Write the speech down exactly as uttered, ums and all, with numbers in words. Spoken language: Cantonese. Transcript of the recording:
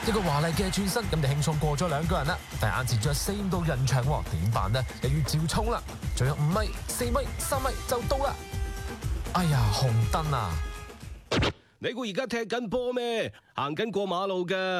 一個華麗嘅轉身，咁就輕鬆過咗兩個人啦。但係眼前仲有四五道人牆喎，點辦呢？又要照衝啦！仲有五米、四米、三米就到啦！哎呀，紅燈啊！ 你估而家踢緊波咩？行緊過馬路㗎。